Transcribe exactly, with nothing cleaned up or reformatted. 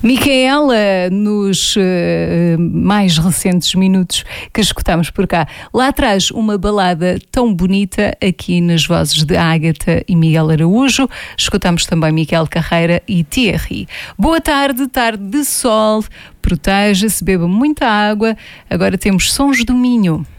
Micaela, nos uh, mais recentes minutos que escutamos por cá, lá traz uma balada tão bonita aqui nas vozes de Ágata e Miguel Araújo. Escutamos também Miquel Carreira e Thierry. Boa tarde, tarde de sol, proteja-se, beba muita água. Agora temos Sons do Minho.